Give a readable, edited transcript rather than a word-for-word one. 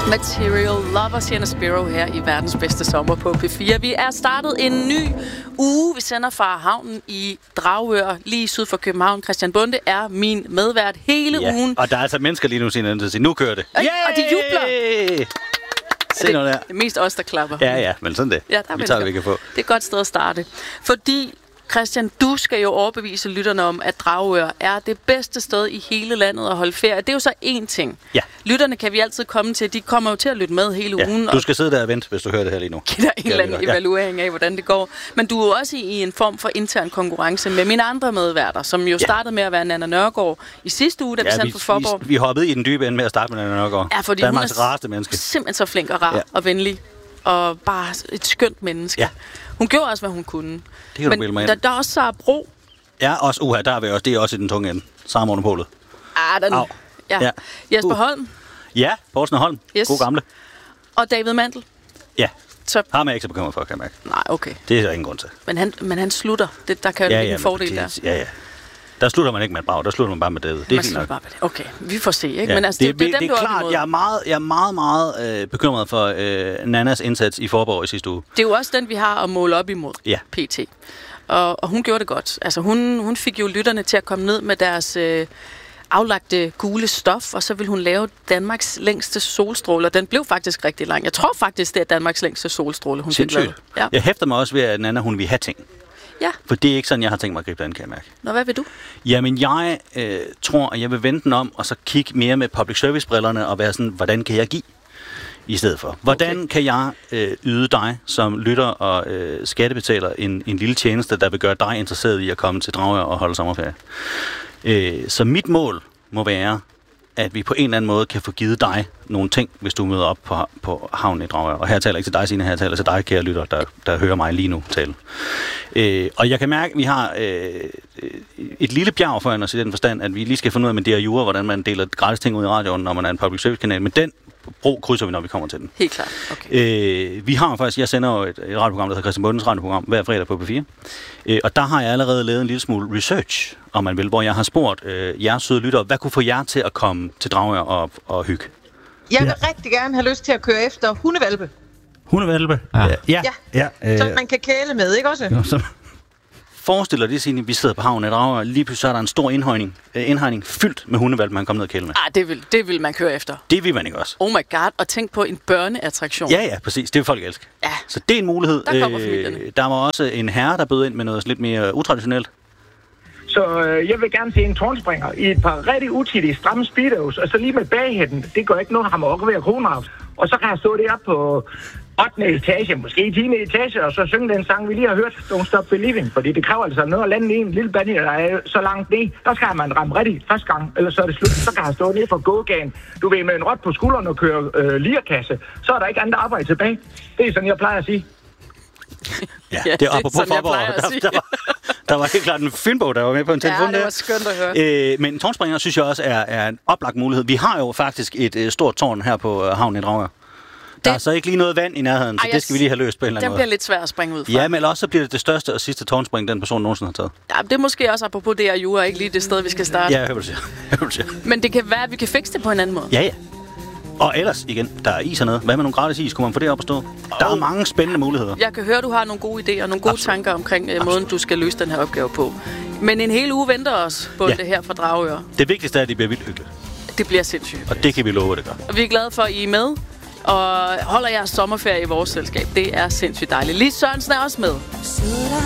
Material Lover, Sienna Spiro her i verdens bedste sommer på P4. Vi er startet en ny uge. Vi sender fra havnen i Dragør, lige syd for København. Christian Bonde er min medvært hele ugen. Og der er altså mennesker lige nu, nu kører det. Og de jubler. Se noget der. Det er mest os, der klapper. Ja, men sådan det. Ja, vi tager, vi kan få. Det er et godt sted at starte. Fordi Christian, du skal jo overbevise lytterne om, at Dragør er det bedste sted i hele landet at holde ferie. Det er jo så én ting. Ja. Lytterne kan vi altid komme til. De kommer jo til at lytte med hele ugen. Du skal sidde der og vente, hvis du hører det her lige nu. Giv dig en eller anden evaluering af, hvordan det går. Men du er jo også i en form for intern konkurrence med mine andre medværter, som jo startede med at være Nanna Nørgaard i sidste uge, da vi sendte på Forborg. Vi hoppede i den dybe ende med at starte med Nanna Nørgaard. Ja, fordi Danmarks hun er rareste menneske. Simpelthen så flink og rar og venlig. Og bare et skønt menneske. Ja. Hun gjorde også, hvad hun kunne. Det kan du bilde mig ind. Der er også Sara Bro. Ja, også der er vi også. Det er også i den tunge ende. Sara Monopolet. Ja. Jesper Holm. Ja, Poulsen og Holm. Yes. God gamle. Og David Mandel. Ja. Så. Har man ikke så bekymret for, kan jeg mærke. Nej, okay. Det er der ingen grund til. Men han slutter. Der kan jo en fordel der. Ja. Der slutter man ikke med et brag, der slutter man bare med David. Det er fint nok. Okay, vi får se, ikke? Ja. Men altså, det er klart, jeg er meget bekymret for Nannas indsats i Forborg i sidste uge. Det er jo også den, vi har at måle op imod, PT. Og hun gjorde det godt. Altså, hun fik jo lytterne til at komme ned med deres aflagte gule stof, og så ville hun lave Danmarks længste solstråle, og den blev faktisk rigtig lang. Jeg tror faktisk, det er Danmarks længste solstråle, hun fik lavet. Ja. Jeg hæfter mig også ved, at Nanna, hun vil have ting. Ja. For det er ikke sådan, jeg har tænkt mig at gribe den, kan jeg mærke. Nå, hvad vil du? Jamen, jeg tror, at jeg vil vende den om, og så kigge mere med public service-brillerne, og være sådan, hvordan kan jeg give? I stedet for. Hvordan kan jeg yde dig, som lytter og skattebetaler, en lille tjeneste, der vil gøre dig interesseret i at komme til Dragør og holde sommerferie? Så mit mål må være, at vi på en eller anden måde kan få givet dig nogle ting, hvis du møder op på havnen i Dragør. Og her taler jeg ikke til dig, Signe, her taler til dig, kære lytter, der hører mig lige nu tale. Og jeg kan mærke, at vi har et lille bjerg foran os i den forstand, at vi lige skal finde ud af med DRU'er, hvordan man deler gratis ting ud i radioen, når man er en public service kanal. Men den bro krydser vi, når vi kommer til den. Helt klart. Okay. Vi har faktisk, jeg sender jo et radioprogram, der hedder Christian Bundes radioprogram, hver fredag på P4. Og der har jeg allerede lavet en lille smule research, om man vil, hvor jeg har spurgt jeres søde lyttere, hvad kunne få jer til at komme til Dragør og hygge? Jeg vil rigtig gerne have lyst til at køre efter hundehvalpe. Hundehvalpe? Ja. Så man kan kæle med, ikke også? Jo, så. Forestiller det sig, at vi sidder på havnen i Dragør, lige pludselig er der en stor indhegning fyldt med hundevalpe, man kommer ned og kæle med. Det vil man køre efter. Det vil man ikke også. Oh my god, og tænk på en børneattraktion. Ja, præcis. Det vil folk elske. Ja. Så det er en mulighed. Der kommer familierne. Der var også en herre, der bød ind med noget lidt mere utraditionelt. Så jeg vil gerne se en tårnspringer i et par rigtig utidige stramme speedos, og så lige med baghætten. Det gør ikke noget, ham og ved kroner. Og så kan jeg stå deroppe på 8. etage, måske 10. etage, og så synge den sang, vi lige har hørt, Don't Stop Believing, fordi det kræver altså noget at lande i en lille bane, der er så langt ned. Der skal man ramme rigtigt første gang, eller så er det slut. Så kan jeg stå nede for gågaden, du ved, med en rot på skulderen og køre lierkasse. Så er der ikke andet arbejde tilbage. Det er sådan, jeg plejer at sige. Ja, det er apropos Forborg. Der var helt klart en Fynbo, der var med på en telefon. Ja, det var skønt at høre. Men tårnspringer, synes jeg også, er en oplagt mulighed. Vi har jo faktisk et stort tårn her på havnen i Dragør. Der er så ikke lige noget vand i nærheden, så det skal vi lige have løst på en eller anden måde. Den bliver lidt svær at springe ud fra. Ja, men også så bliver det største og sidste tårnspring, den person nogensinde har taget. Ja, det er måske også apropos det, og ikke lige det sted, vi skal starte. Ja, jeg hører du siger. Men det kan være, at vi kan fikse det på en anden måde. Ja. Og ellers, igen, der er is og noget. Hvad med nogle gratis is? Kunne man få det op at stå? Der er mange spændende muligheder. Jeg kan høre, du har nogle gode idéer og nogle gode tanker omkring måden, du skal løse den her opgave på. Men en hel uge venter os på det her fra Dragør. Det vigtigste er, at det bliver vildt hyggeligt. Det bliver sindssygt. Og det kan vi love, at det gør. Og vi er glade for, at I er med. Og holder jeres sommerferie i vores selskab. Det er sindssygt dejligt. Lis Sørensen er også med.